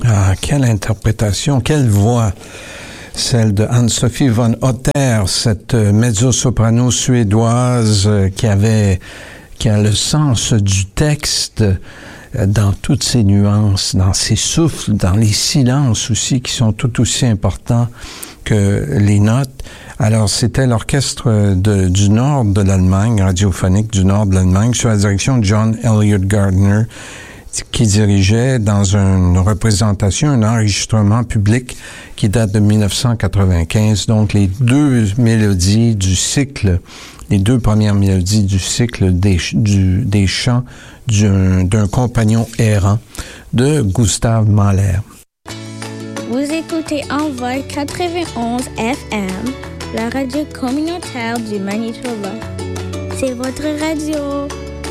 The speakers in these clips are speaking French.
Ah, quelle interprétation, quelle voix! Celle de Anne-Sophie von Otter, cette mezzo-soprano suédoise qui a le sens du texte dans toutes ses nuances, dans ses souffles, dans les silences aussi qui sont tout aussi importants que les notes. Alors, c'était l'orchestre du nord de l'Allemagne, radiophonique du nord de l'Allemagne, sous la direction de John Elliott Gardner, qui dirigeait dans une représentation, un enregistrement public qui date de 1995. Donc, les deux mélodies du cycle, les deux premières mélodies du cycle des chants d'un compagnon errant de Gustav Mahler. Vous écoutez Envol 91 FM, la radio communautaire du Manitoba. C'est votre radio.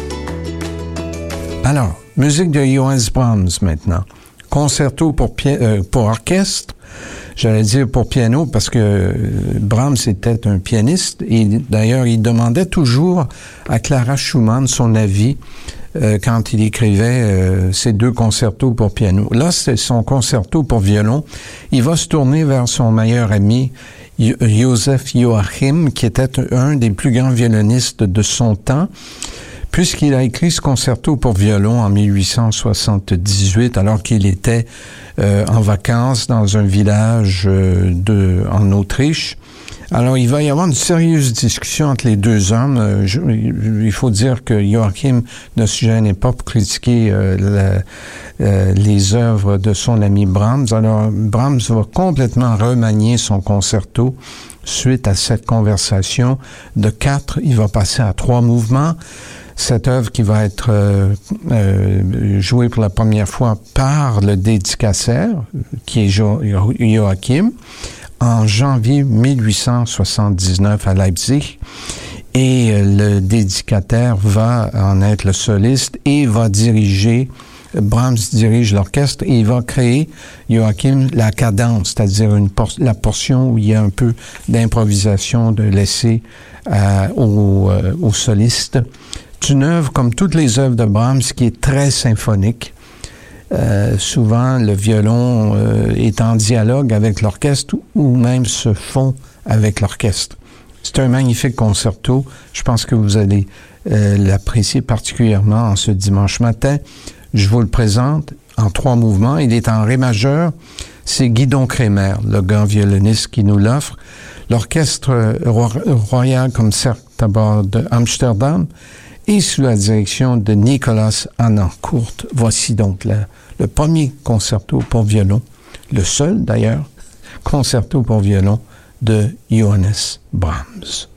Alors, musique de Johannes Brahms maintenant. Concerto pour orchestre, j'allais dire pour piano parce que Brahms était un pianiste et d'ailleurs il demandait toujours à Clara Schumann son avis quand il écrivait ses deux concertos pour piano. Là, c'est son concerto pour violon. Il va se tourner vers son meilleur ami Joseph Joachim, qui était un des plus grands violonistes de son temps, puisqu'il a écrit ce concerto pour violon en 1878, alors qu'il était en vacances dans un village en Autriche. Alors, il va y avoir une sérieuse discussion entre les deux hommes. Il faut dire que Joachim ne se gênait pas pour critiquer les œuvres de son ami Brahms. Alors, Brahms va complètement remanier son concerto suite à cette conversation. De 4, il va passer à 3 mouvements. Cette œuvre qui va être jouée pour la première fois par le dédicataire, qui est Joachim, en janvier 1879 à Leipzig. Et le dédicataire va en être le soliste et va diriger, Brahms dirige l'orchestre et il va créer, Joachim, la cadence, c'est-à-dire la portion où il y a un peu d'improvisation de laisser au soliste. C'est une œuvre, comme toutes les œuvres de Brahms, qui est très symphonique. Souvent, le violon est en dialogue avec l'orchestre ou même se fond avec l'orchestre. C'est un magnifique concerto. Je pense que vous allez l'apprécier particulièrement en ce dimanche matin. Je vous le présente en 3 mouvements. Il est en ré majeur. C'est Guidon Kremer, le grand violoniste, qui nous l'offre. L'Orchestre Royal Concertgebouw de Amsterdam et sous la direction de Nicolas Annencourt. Voici donc le premier concerto pour violon, le seul d'ailleurs, concerto pour violon de Johannes Brahms.